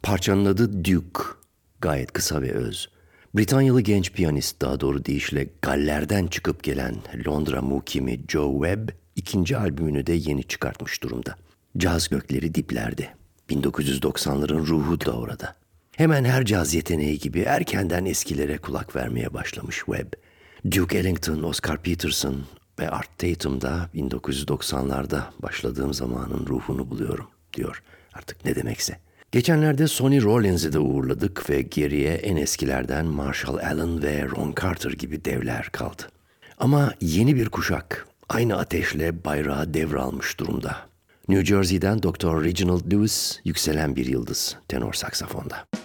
Parçanın adı Duke. Gayet kısa ve öz. Britanyalı genç piyanist, daha doğru deyişle Galler'den çıkıp gelen Londra mukimi Joe Webb ikinci albümünü de yeni çıkartmış durumda. Caz gökleri diplerde. 1990'ların ruhu da orada. Hemen her caz yeteneği gibi erkenden eskilere kulak vermeye başlamış Webb. Duke Ellington, Oscar Peterson ve Art Tatum da 1990'larda başladığım zamanın ruhunu buluyorum diyor. Artık ne demekse. Geçenlerde Sonny Rollins'i de uğurladık ve geriye en eskilerden Marshall Allen ve Ron Carter gibi devler kaldı. Ama yeni bir kuşak aynı ateşle bayrağı devralmış durumda. New Jersey'den Dr. Reginald Lewis yükselen bir yıldız tenor saksafonda.